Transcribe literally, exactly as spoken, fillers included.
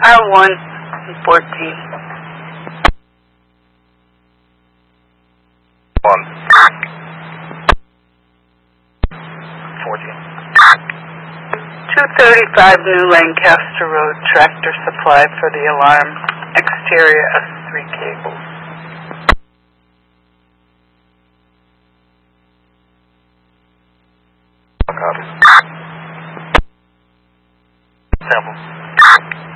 R one and fourteen. One. Fourteen. two thirty-five New Lancaster Road, Tractor Supply for the alarm. Exterior S three cables. Copy. Sample.